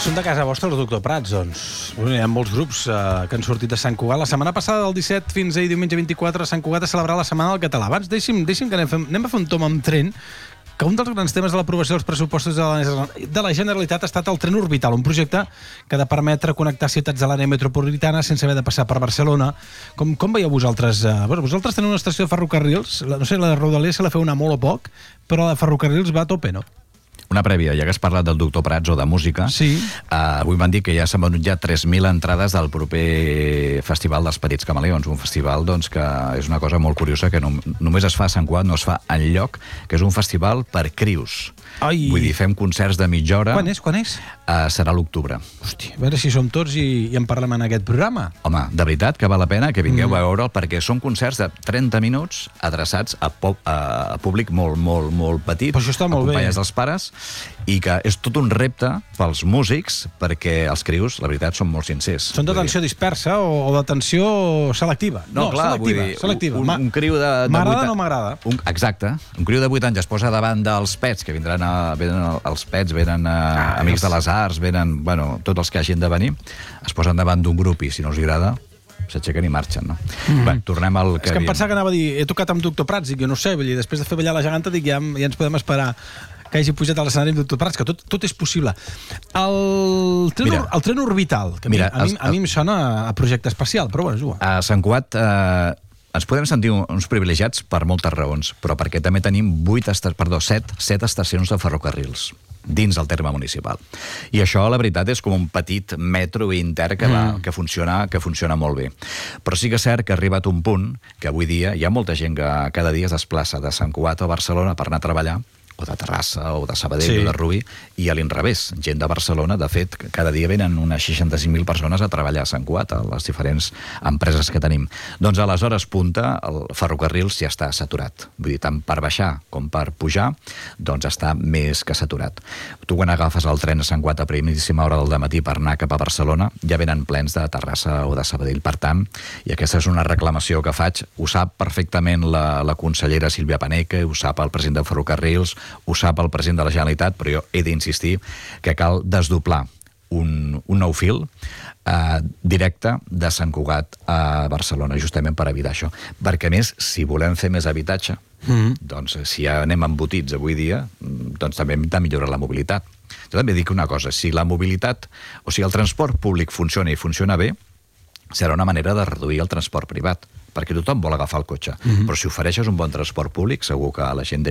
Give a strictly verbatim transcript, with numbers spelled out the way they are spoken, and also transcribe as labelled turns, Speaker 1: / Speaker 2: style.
Speaker 1: Són de casa vostra els Doctor Prats, doncs. Hi ha molts grups eh, que han sortit de Sant Cugat. La setmana passada, del disset fins ahir, diumenge vint-i-quatre, a Sant Cugat a celebrar la Setmana del Català. Abans, deixi'm, deixi'm que anem, fem, anem a fer un tom amb tren, que un dels grans temes de l'aprovació dels pressupostos de la, de la Generalitat ha estat el tren orbital, un projecte que ha de permetre connectar ciutats de l'àrea metropolitana sense haver de passar per Barcelona. Com, com veieu vosaltres? Eh, bueno, vosaltres teniu una estació de ferrocarrils, la, no sé, la de Rodalies se la feu una molt o poc, però la de ferrocarrils va a tope, no?
Speaker 2: Una prèvia, ja que has parlat del Doctor Prats o de música,
Speaker 1: sí.
Speaker 2: uh, avui m'han dit que ja s'han venut ja tres mil entrades del proper Festival dels Petits Camaleons, un festival doncs, que és una cosa molt curiosa, que no, només es fa a Sant Cugat, no es fa enlloc, que és un festival per crius.
Speaker 1: Ai.
Speaker 2: Vull dir, fem concerts de mitja hora.
Speaker 1: Quan és? Quan és?
Speaker 2: Uh, serà a l'octubre.
Speaker 1: Hòstia, a veure si som tots i, i en parlem en aquest programa.
Speaker 2: Home, de veritat que val la pena que vingueu
Speaker 1: mm.
Speaker 2: a veure'l, perquè són concerts de trenta minuts adreçats a, po a públic molt, molt, molt petit.
Speaker 1: Però això està molt bé.
Speaker 2: Acompanyats dels pares, i que és tot un repte pels músics, perquè els crius, la veritat, són molt sincers.
Speaker 1: Són d'atenció dispersa o, o d'atenció selectiva?
Speaker 2: No, no clar,
Speaker 1: selectiva,
Speaker 2: vull dir,
Speaker 1: selectiva.
Speaker 2: Un, un criu de...
Speaker 1: M'agrada o no m'agrada?
Speaker 2: Exacte. Un criu de vuit anys es posa davant dels pets, que vindran a, venen els pets, venen a, ah, amics de les arts, venen, bueno, tots els que hagin de venir, es posen davant d'un grup i si no els agrada s'aixequen i marxen, no? Mm. Bé, tornem al que...
Speaker 1: És que em
Speaker 2: havíem...
Speaker 1: pensava que anava a dir, he tocat amb Doctor Prats, i que no sé, vull dir, després de fer ballar la geganta, dic, ja, ja ens podem esperar que hagi pujat a l'escenari amb Doctor Prats, que tot, tot és possible. El tren, mira, el tren orbital, que mira, a, mi, a, mi, a mi em sona a projecte espacial, però bueno, és igual.
Speaker 2: A Sant Cugat eh, ens podem sentir uns privilegiats per moltes raons, però perquè també tenim vuit esta... perdó, set, set estacions de ferrocarrils dins del terme municipal. I això, la veritat, és com un petit metro intern que, va, mm. que, funciona, que funciona molt bé. Però sí que és cert que ha arribat un punt que avui dia hi ha molta gent que cada dia es desplaça de Sant Cugat a Barcelona per anar a treballar, o de Terrassa, o de Sabadell, sí. o de Rubí, i a l'inrevés. Gent de Barcelona, de fet, cada dia venen unes seixanta-cinc mil persones a treballar a Sant Cugat, a les diferents empreses que tenim. Doncs a les hores punta, el ferrocarril ja està saturat. Vull dir, tant per baixar com per pujar, doncs està més que saturat. Tu quan agafes el tren a Sant Cugat a primíssima hora del matí per anar cap a Barcelona, ja venen plens de Terrassa o de Sabadell. Per tant, i aquesta és una reclamació que faig, ho sap perfectament la, la consellera Sílvia Paneque, ho sap el president de Ferrocarrils, ho sap el president de la Generalitat, però jo he d'insistir que cal desdoblar un, un nou fil eh, directe de Sant Cugat a Barcelona, justament per evitar això. Perquè, a més, si volem fer més habitatge, mm. doncs si ja anem embotits avui dia, doncs també hem de millorar la mobilitat. Jo també dic una cosa, si la mobilitat, o sigui, el transport públic funciona i funciona bé, serà una manera de reduir el transport privat, perquè tothom vol agafar el cotxe. Mm-hmm. Però si ofereixes un bon transport públic, segur que la gent